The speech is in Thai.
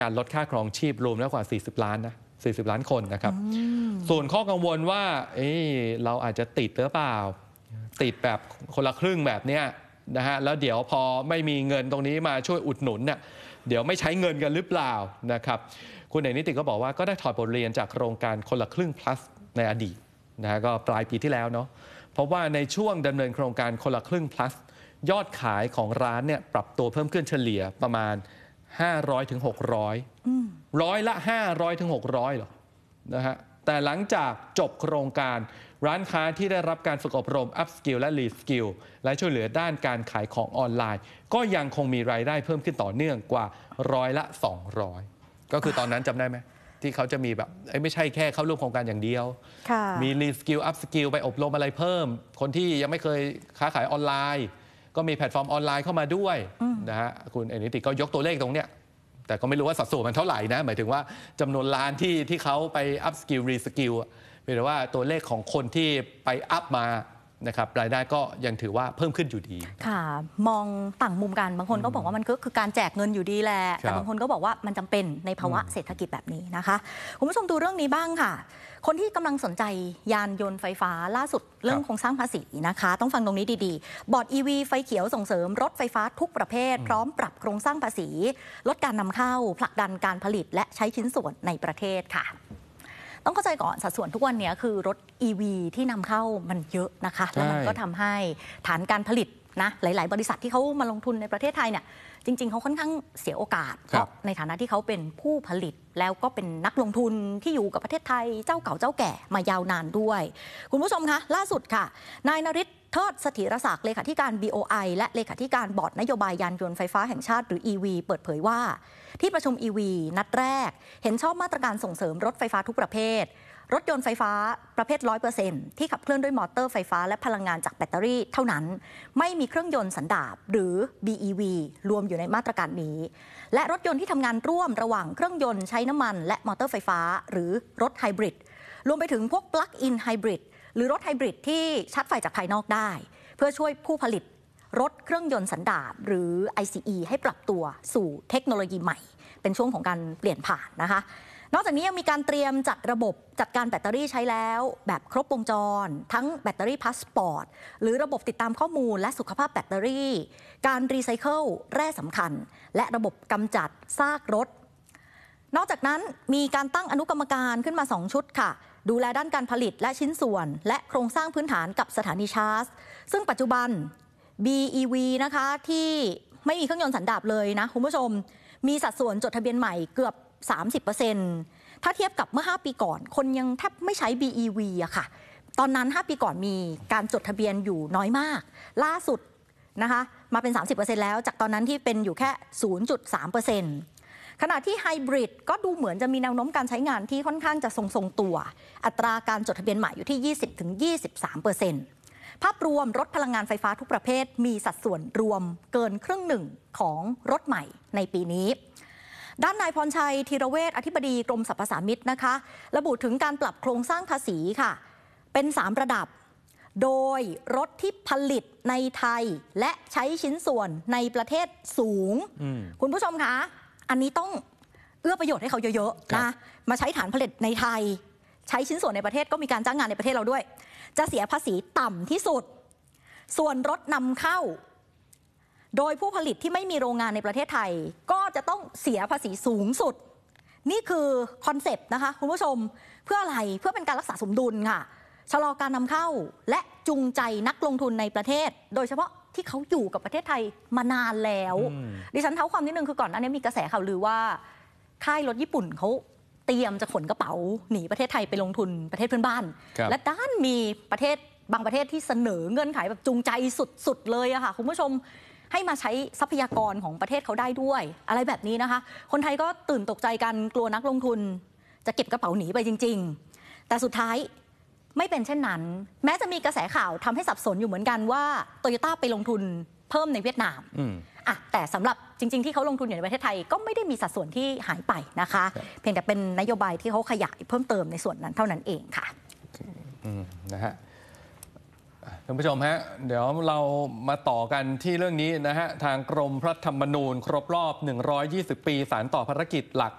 การลดค่าครองชีพรวมแล้วกว่า40 ล้านนะ40 ล้านคนนะครับส่วนข้อกังวลว่าเราอาจจะติดหรือเปล่าติดแบบคนละครึ่งแบบเนี้ยนะฮะแล้วเดี๋ยวพอไม่มีเงินตรงนี้มาช่วยอุดหนุนเนี่ยเดี๋ยวไม่ใช้เงินกันหรือเปล่านะครับคุณเอกนิติก็บอกว่าก็ได้ถอดบทเรียนจากโครงการคนละครึ่ง plus ในอดีตนะฮะก็ปลายปีที่แล้วเนาะเพราะว่าในช่วงดำเนินโครงการคนละครึ่ง plus ยอดขายของร้านเนี่ยปรับตัวเพิ่มขึ้นเฉลี่ยประมาณ500 ถึง 600ร้อยละ500 ถึง 600หรอนะฮะแต่หลังจากจบโครงการร้านค้าที่ได้รับการฝึกอบรม Up Skill และ Re Skill และช่วยเหลือด้านการขายของออนไลน์ก็ยังคงมีรายได้เพิ่มขึ้นต่อเนื่องกว่าร้อยละ200ก็คือตอนนั้นจำได้ไหมที่เขาจะมีแบบไม่ใช่แค่เข้าร่วมโครงการอย่างเดียวมี Re Skill Up Skill ไปอบรมอะไรเพิ่มคนที่ยังไม่เคยค้าขายออนไลน์ก็มีแพลตฟอร์มออนไลน์เข้ามาด้วยนะฮะคุณเอกนิติก็ยกตัวเลขตรงเนี้ยแต่ก็ไม่รู้ว่าสัดส่วนมันเท่าไหร่นะหมายถึงว่าจำนวนล้านที่เขาไป up skill re skill หมายถึงว่าตัวเลขของคนที่ไป up มานะครับรายได้ก็ยังถือว่าเพิ่มขึ้นอยู่ดีค่ะมองต่างมุมกันบางคนก็บอกว่ามันก็คือการแจกเงินอยู่ดีแหละแต่บางคนก็บอกว่ามันจำเป็นในภาวะเศรษฐกิจแบบนี้นะคะคุณผู้ชมดูเรื่องนี้บ้างค่ะคนที่กำลังสนใจยานยนต์ไฟฟ้าล่าสุดเรื่องโครงสร้างภาษีนะคะต้องฟังตรงนี้ดีๆบอร์ด EV ไฟเขียวส่งเสริมรถไฟฟ้าทุกประเภทพร้อมปรับโครงสร้างภาษีลดการนำเข้าผลักดันการผลิตและใช้ชิ้นส่วนในประเทศค่ะต้องเข้าใจก่อนสัดส่วนทุกวันนี้คือรถ EV ที่นำเข้ามันเยอะนะคะแล้วมันก็ทำให้ฐานการผลิตนะหลายๆบริษัทที่เขามาลงทุนในประเทศไทยเนี่ยจริงๆเขาค่อนข้างเสียโอกาสเพราะในฐานะที่เขาเป็นผู้ผลิตแล้วก็เป็นนักลงทุนที่อยู่กับประเทศไทยเจ้าเก่าเจ้าแก่มายาวนานด้วยคุณผู้ชมคะล่าสุดค่ะนายนฤทธิ์เทิดเสถียรศักดิ์เลขาธิการ BOI และเลขาธิการบอร์ดนโยบายยานยนต์ไฟฟ้าแห่งชาติหรือ EV เปิดเผยว่าที่ประชุม EV นัดแรกเห็นชอบมาตรการส่งเสริมรถไฟฟ้าทุกประเภทรถยนต์ไฟฟ้าประเภท 100% ที่ขับเคลื่อนด้วยมอเตอร์ไฟฟ้าและพลังงานจากแบตเตอรี่เท่านั้นไม่มีเครื่องยนต์สันดาปหรือ BEV รวมอยู่ในมาตรการนี้และรถยนต์ที่ทำงานร่วมระหว่างเครื่องยนต์ใช้น้ำมันและมอเตอร์ไฟฟ้าหรือรถไฮบริดรวมไปถึงพวก Plug-in Hybrid หรือรถไฮบริดที่ชาร์จไฟจากภายนอกได้เพื่อช่วยผู้ผลิตรถเครื่องยนต์สันดาปหรือ ICE ให้ปรับตัวสู่เทคโนโลยีใหม่เป็นช่วงของการเปลี่ยนผ่านนะคะนอกจากนี้ยังมีการเตรียมจัดระบบจัดการแบตเตอรี่ใช้แล้วแบบครบวงจรทั้งแบตเตอรี่พาสปอร์ตหรือระบบติดตามข้อมูลและสุขภาพแบตเตอรี่การรีไซเคิลแร่สำคัญและระบบกำจัดซากรถนอกจากนั้นมีการตั้งอนุกรรมการขึ้นมา2ชุดค่ะดูแลด้านการผลิตและชิ้นส่วนและโครงสร้างพื้นฐานกับสถานีชาร์จซึ่งปัจจุบัน BEV นะคะที่ไม่มีเครื่องยนต์สันดาปเลยนะคุณผู้ชมมีสัดส่วนจดทะเบียนใหม่เกือบ30%ถ้าเทียบกับเมื่อ5ปีก่อนคนยังแทบไม่ใช้ BEV อะค่ะตอนนั้น5ปีก่อนมีการจดทะเบียนอยู่น้อยมากล่าสุดนะคะมาเป็น 30% แล้วจากตอนนั้นที่เป็นอยู่แค่ 0.3% ขณะที่ไฮบริดก็ดูเหมือนจะมีแนวโน้มการใช้งานที่ค่อนข้างจะทรงตัวอัตราการจดทะเบียนใหม่อยู่ที่ 20-23%ภาพรวมรถพลังงานไฟฟ้าทุกประเภทมีสัดส่วนรวมเกินครึ่งหนึ่งของรถใหม่ในปีนี้ด้านนายพรชัยธีรเวชอธิบดีกรมสรรพสามิตนะคะระบุถึงการปรับโครงสร้างภาษีค่ะเป็น3ระดับโดยรถที่ผลิตในไทยและใช้ชิ้นส่วนในประเทศสูงคุณผู้ชมคะอันนี้ต้องเอื้อประโยชน์ให้เขาเยอะๆนะมาใช้ฐานผลิตในไทยใช้ชิ้นส่วนในประเทศก็มีการจ้างงานในประเทศเราด้วยจะเสียภาษีต่ำที่สุดส่วนรถนำเข้าโดยผู้ผลิตที่ไม่มีโรงงานในประเทศไทยก็จะต้องเสียภาษีสูงสุดนี่คือคอนเซปต์นะคะคุณผู้ชมเพื่ออะไรเพื่อเป็นการรักษาสมดุลค่ะชะลอการนำเข้าและจูงใจนักลงทุนในประเทศโดยเฉพาะที่เขาอยู่กับประเทศไทยมานานแล้วดิฉันเท้าความนิดนึงคือก่อนหน้านี้มีกระแสข่าวลือว่าค่ายรถญี่ปุ่นเขาเตรียมจะขนกระเป๋าหนีประเทศไทยไปลงทุนประเทศเพื่อนบ้านและด้านมีประเทศบางประเทศที่เสนอเงื่อนไขแบบจูงใจสุดๆเลยอะค่ะคุณผู้ชมให้มาใช้ทรัพยากรของประเทศเขาได้ด้วยอะไรแบบนี้นะคะคนไทยก็ตื่นตกใจกันกลัวนักลงทุนจะเก็บกระเป๋าหนีไปจริงๆแต่สุดท้ายไม่เป็นเช่นนั้นแม้จะมีกระแสข่าวทำให้สับสนอยู่เหมือนกันว่าโตโยต้าไปลงทุนเพิ่มในเวียดนามแต่สำหรับจริงๆที่เขาลงทุนอยู่ในประเทศไทยก็ไม่ได้มีสัดส่วนที่หายไปนะคะเพียงแต่เป็นนโยบายที่เขาขยายเพิ่มเติมในส่วนนั้นเท่านั้นเองค่ะนะฮะ ท่านผู้ชมฮะเดี๋ยวเรามาต่อกันที่เรื่องนี้นะฮะทางกรมพระธรรมนูญครบรอบ120 ปีศาลต่อภารกิจหลัก